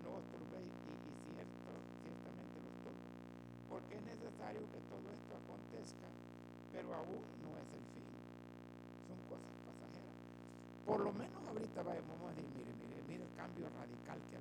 los turbé ciertamente los turbo, porque es necesario que todo esto acontezca, pero aún no es el fin, son cosas pasajeras. Por lo menos ahorita vamos a decir, mire el cambio radical que ha